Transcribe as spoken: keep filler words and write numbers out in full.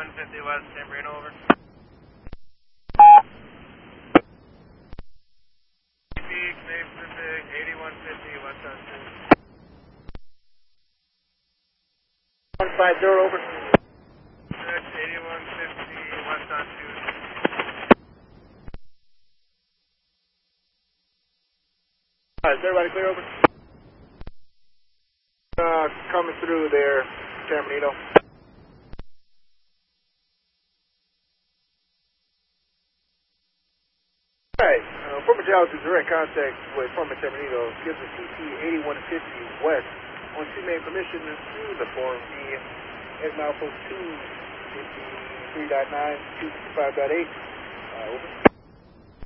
eighty-one fifty West San Marino, over. Peak, May Pacific, eighty-one fifty West on two. one five zero, over. Six, eighty-one fifty West on two. Alright, is everybody clear, over? Uh, coming through there, San Benito. Alright, uh, former Giles is direct contact with former San Benito. Gives us C T eighty-one fifty West on two main permission to the Forum B at milepost two fifty-three point nine, two fifty-five point eight. Uh, over.